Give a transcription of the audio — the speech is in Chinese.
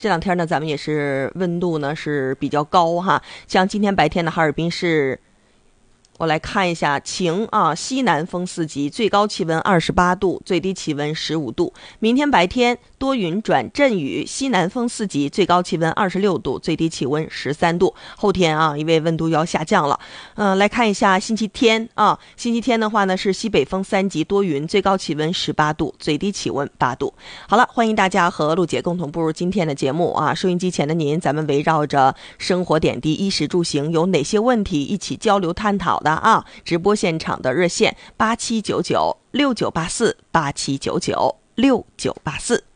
这两天呢，咱们也是温度呢是比较高哈，像今天白天的哈尔滨市，我来看一下，晴啊，西南风4级，最高气温28度，最低气温15度。明天白天多云转阵雨，西南风4级，最高气温26度，最低气温13度。后天啊，因为温度要下降了。来看一下星期天啊，星期天的话呢是西北风3级，多云，最高气温18度，最低气温8度。好了，欢迎大家和陆姐共同步入今天的节目啊！收音机前的您，咱们围绕着生活点滴、衣食住行有哪些问题一起交流探讨的啊？直播现场的热线87996984，87996984。